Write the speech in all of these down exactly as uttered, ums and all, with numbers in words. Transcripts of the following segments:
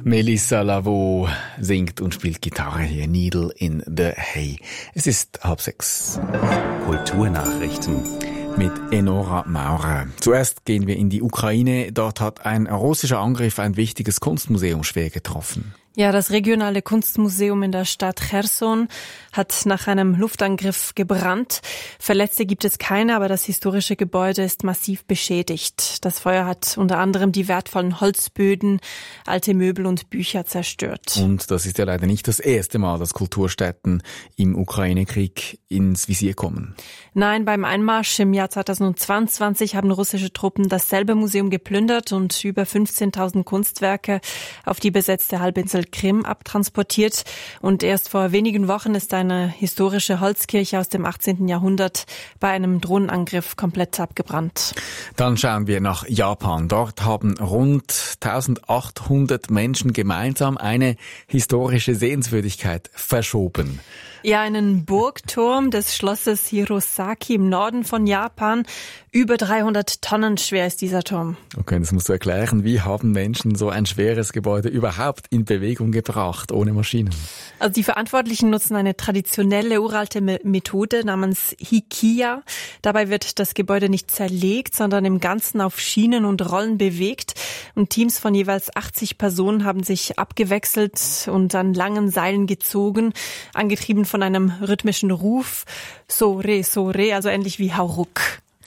Melissa Lavo singt und spielt Gitarre hier. Needle in the Hay. Es ist halb sechs. Kulturnachrichten Mit Enora Maurer. Zuerst gehen wir in die Ukraine. Dort hat ein russischer Angriff ein wichtiges Kunstmuseum schwer getroffen. Ja, das regionale Kunstmuseum in der Stadt Cherson hat nach einem Luftangriff gebrannt. Verletzte gibt es keine, aber das historische Gebäude ist massiv beschädigt. Das Feuer hat unter anderem die wertvollen Holzböden, alte Möbel und Bücher zerstört. Und das ist ja leider nicht das erste Mal, dass Kulturstätten im Ukraine-Krieg ins Visier kommen. Nein, beim Einmarsch im Jahr zweitausendzweiundzwanzig haben russische Truppen dasselbe Museum geplündert und über fünfzehntausend Kunstwerke auf die besetzte Halbinsel Krim abtransportiert. Und erst vor wenigen Wochen ist eine historische Holzkirche aus dem achtzehnten Jahrhundert bei einem Drohnenangriff komplett abgebrannt. Dann schauen wir nach Japan. Dort haben rund eintausendachthundert Menschen gemeinsam eine historische Sehenswürdigkeit verschoben. Ja, einen Burgturm des Schlosses Hirosaki im Norden von Japan. Über dreihundert Tonnen schwer ist dieser Turm. Okay, das musst du erklären. Wie haben Menschen so ein schweres Gebäude überhaupt in Bewegung gebracht, ohne Maschinen? Also die Verantwortlichen nutzen eine traditionelle, uralte Methode namens Hikiya. Dabei wird das Gebäude nicht zerlegt, sondern im Ganzen auf Schienen und Rollen bewegt. Und Teams von jeweils achtzig Personen haben sich abgewechselt und an langen Seilen gezogen, angetrieben von einem rhythmischen Ruf. So-re, so-re, also ähnlich wie Hauruck.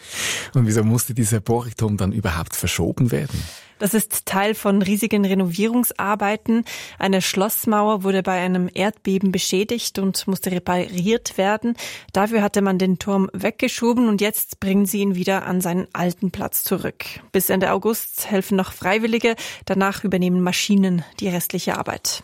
Und wieso musste dieser Burgturm dann überhaupt verschoben werden? Das ist Teil von riesigen Renovierungsarbeiten. Eine Schlossmauer wurde bei einem Erdbeben beschädigt und musste repariert werden. Dafür hatte man den Turm weggeschoben und jetzt bringen sie ihn wieder an seinen alten Platz zurück. Bis Ende August helfen noch Freiwillige. Danach übernehmen Maschinen die restliche Arbeit.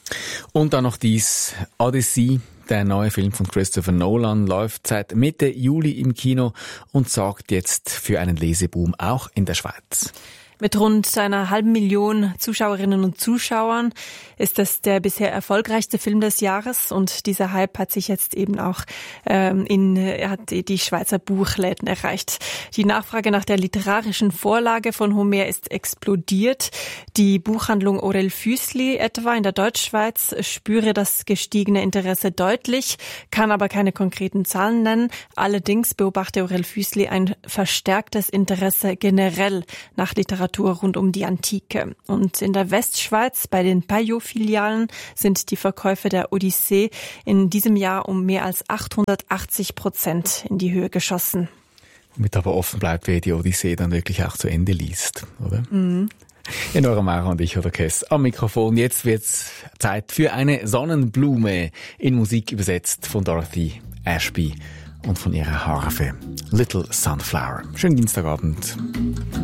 Und dann noch dies, Odyssey. Der neue Film von Christopher Nolan läuft seit Mitte Juli im Kino und sorgt jetzt für einen Leseboom auch in der Schweiz. Mit rund einer halben Million Zuschauerinnen und Zuschauern ist es der bisher erfolgreichste Film des Jahres und dieser Hype hat sich jetzt eben auch ähm, in er hat die Schweizer Buchläden erreicht. Die Nachfrage nach der literarischen Vorlage von Homer ist explodiert. Die Buchhandlung Aurel Füssli etwa in der Deutschschweiz spüre das gestiegene Interesse deutlich, kann aber keine konkreten Zahlen nennen. Allerdings beobachte Aurel Füssli ein verstärktes Interesse generell nach Literatur rund um die Antike. Und in der Westschweiz bei den Payot-Filialen sind die Verkäufe der Odyssee in diesem Jahr um mehr als achthundertachtzig Prozent in die Höhe geschossen. Damit aber offen bleibt, wer die Odyssee dann wirklich auch zu Ende liest, oder? Mhm. Enora Maurer und ich, oder Kess, am Mikrofon. Jetzt wird's Zeit für eine Sonnenblume, in Musik übersetzt von Dorothy Ashby und von ihrer Harfe. Little Sunflower. Schönen Dienstagabend.